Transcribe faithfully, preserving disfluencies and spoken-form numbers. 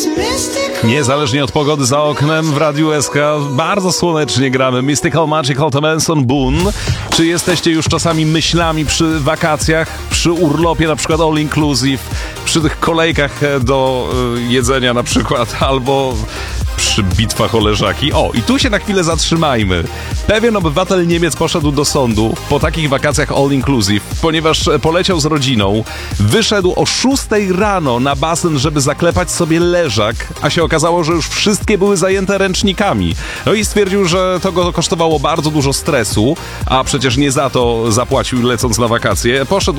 Niezależnie od pogody za oknem w Radiu S K bardzo słonecznie gramy Mystical Magical to Manson Boone. Czy jesteście już czasami myślami przy wakacjach, przy urlopie na przykład all inclusive, przy tych kolejkach do y, jedzenia na przykład, albo przy bitwach o leżaki? O, i tu się na chwilę zatrzymajmy. Pewien obywatel Niemiec poszedł do sądu po takich wakacjach all inclusive, ponieważ poleciał z rodziną, wyszedł o szóstej rano na basen, żeby zaklepać sobie leżak, a się okazało, że już wszystkie były zajęte ręcznikami. No i stwierdził, że to go kosztowało bardzo dużo stresu, a przecież nie za to zapłacił lecąc na wakacje. Poszedł